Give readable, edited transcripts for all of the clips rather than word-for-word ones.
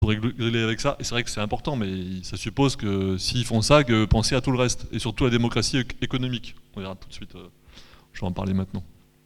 régler avec ça. Et c'est vrai que c'est important, mais ça suppose que s'ils font ça, que penser à tout le reste, et surtout la démocratie économique. On verra tout de suite, je vais en parler maintenant.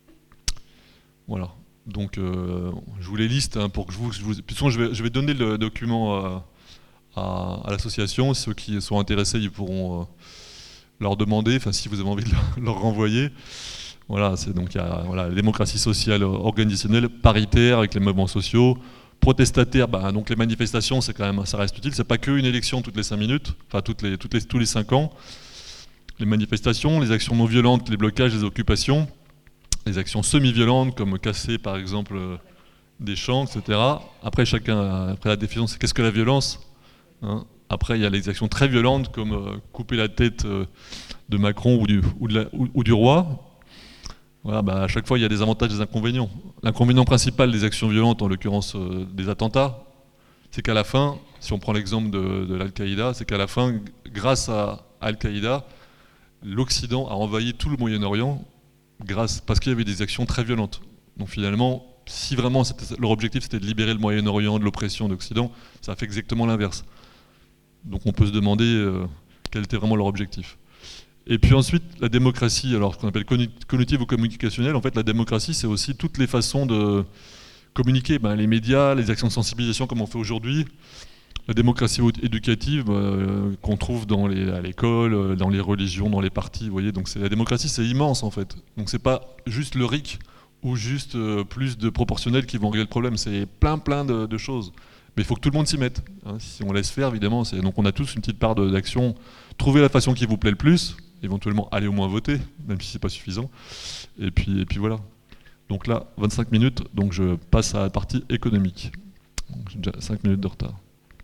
Voilà. Donc je vous les liste hein, pour que de toute façon, je vais donner le document à l'association. Ceux qui sont intéressés, ils pourront leur demander, enfin si vous avez envie de leur renvoyer. Voilà, c'est donc il y a la démocratie sociale organisationnelle, paritaire avec les mouvements sociaux, protestataire, donc les manifestations, c'est quand même, ça reste utile. C'est pas qu'une élection toutes les 5 minutes, enfin tous les 5 ans. Les manifestations, les actions non violentes, les blocages, les occupations, les actions semi-violentes comme casser par exemple des champs, etc. Après après la définition, c'est qu'est-ce que la violence hein. Après il y a les actions très violentes comme couper la tête de Macron ou du roi. Voilà, à chaque fois, il y a des avantages et des inconvénients. L'inconvénient principal des actions violentes, en l'occurrence des attentats, c'est qu'à la fin, si on prend l'exemple de l'Al-Qaïda, c'est qu'à la fin, grâce à Al-Qaïda, l'Occident a envahi tout le Moyen-Orient parce qu'il y avait des actions très violentes. Donc finalement, si vraiment leur objectif c'était de libérer le Moyen-Orient de l'oppression de l'Occident, ça a fait exactement l'inverse. Donc on peut se demander quel était vraiment leur objectif. Et puis ensuite, la démocratie, alors ce qu'on appelle cognitive ou communicationnelle, en fait la démocratie c'est aussi toutes les façons de communiquer, les médias, les actions de sensibilisation comme on fait aujourd'hui, la démocratie éducative qu'on trouve à l'école, dans les religions, dans les partis, vous voyez, donc la démocratie c'est immense en fait. Donc c'est pas juste le RIC ou juste plus de proportionnels qui vont régler le problème, c'est plein de choses. Mais il faut que tout le monde s'y mette. Hein. Si on laisse faire, évidemment, donc on a tous une petite part d'action. Trouvez la façon qui vous plaît le plus, éventuellement allez au moins voter, même si c'est pas suffisant. Et puis voilà. Donc là, 25 minutes, donc je passe à la partie économique. J'ai déjà 5 minutes de retard.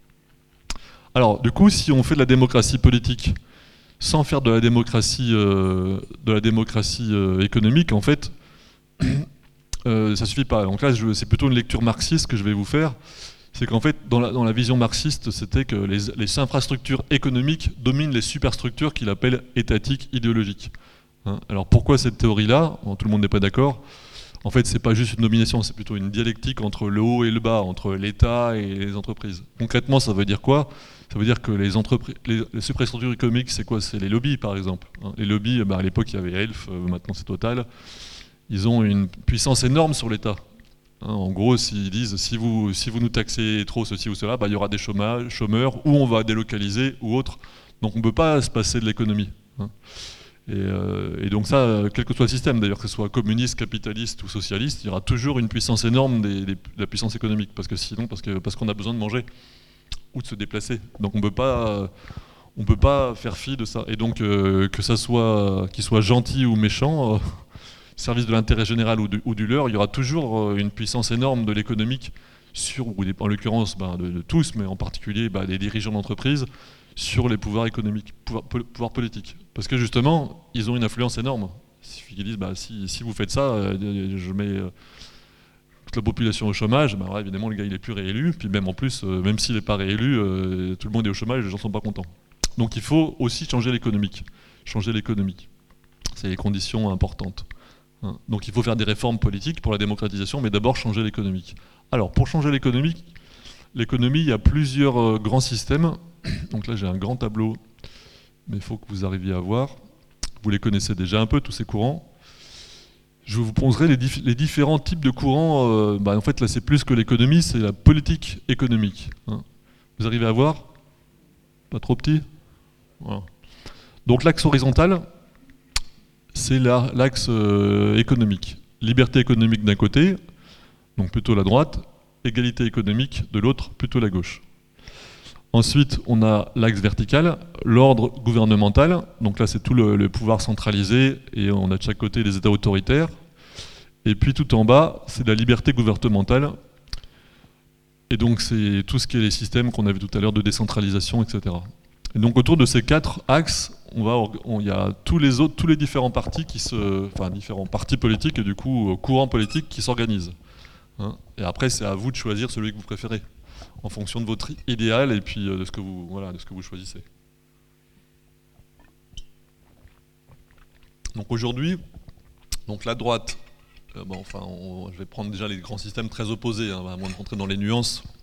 Alors, du coup, si on fait de la démocratie politique sans faire de la démocratie économique, en fait, ça suffit pas. Donc là, c'est plutôt une lecture marxiste que je vais vous faire. C'est qu'en fait, dans la vision marxiste, c'était que les infrastructures économiques dominent les superstructures qu'il appelle étatiques, idéologiques. Hein. Alors pourquoi cette théorie-là? Tout le monde n'est pas d'accord. En fait, c'est pas juste une domination, c'est plutôt une dialectique entre le haut et le bas, entre l'État et les entreprises. Concrètement, ça veut dire quoi? Ça veut dire que les superstructures économiques, c'est quoi? C'est les lobbies, par exemple. Hein. Les lobbies, à l'époque, il y avait Elf, maintenant c'est Total. Ils ont une puissance énorme sur l'État. Hein, en gros, s'ils disent si vous nous taxez trop ceci ou cela, il y aura des chômeurs, ou on va délocaliser, ou autre. Donc on ne peut pas se passer de l'économie. Hein. Et donc ça, quel que soit le système, d'ailleurs, que ce soit communiste, capitaliste ou socialiste, il y aura toujours une puissance énorme de la puissance économique, parce qu'on a besoin de manger ou de se déplacer. Donc on ne peut pas faire fi de ça. Et donc qu'il soit gentil ou méchant, service de l'intérêt général ou du leur, il y aura toujours une puissance énorme de l'économique en l'occurrence de tous, mais en particulier des dirigeants d'entreprise, sur les pouvoirs économiques, pouvoirs politiques. Parce que justement, ils ont une influence énorme. Il suffit qu'ils disent, si vous faites ça, je mets toute la population au chômage, évidemment le gars il est plus réélu, puis même en plus, même s'il n'est pas réélu, tout le monde est au chômage, les gens ne sont pas contents. Donc il faut aussi changer l'économique. C'est les conditions importantes. Hein. Donc il faut faire des réformes politiques pour la démocratisation, mais d'abord changer l'économique. Alors pour changer l'économie, il y a plusieurs grands systèmes. Donc là j'ai un grand tableau, mais il faut que vous arriviez à voir. Vous les connaissez déjà un peu, tous ces courants. Je vous poserai les différents types de courants. En fait là c'est plus que l'économie, c'est la politique économique. Hein. Vous arrivez à voir? Pas trop petit? Voilà. Donc l'axe horizontal, c'est l'axe économique. Liberté économique d'un côté, donc plutôt la droite, égalité économique de l'autre, plutôt la gauche. Ensuite, on a l'axe vertical, l'ordre gouvernemental. Donc là, c'est tout le pouvoir centralisé et on a de chaque côté des États autoritaires. Et puis tout en bas, c'est la liberté gouvernementale. Et donc c'est tout ce qui est les systèmes qu'on a vu tout à l'heure de décentralisation, etc. Et donc autour de ces 4 axes, il y a tous les différents partis différents partis politiques et du coup courants politiques qui s'organisent. Hein. Et après, c'est à vous de choisir celui que vous préférez, en fonction de votre idéal et puis de ce que vous choisissez. Donc aujourd'hui, la droite, je vais prendre déjà les grands systèmes très opposés, hein, à moins de rentrer dans les nuances.